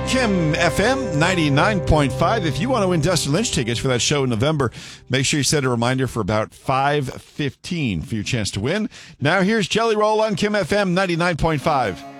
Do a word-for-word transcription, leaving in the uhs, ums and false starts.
Kim F M ninety-nine point five. If you want to win Dustin Lynch tickets for that show in November, make sure you set a reminder for about five fifteen for your chance to win. Now here's Jelly Roll on Kim F M ninety-nine point five.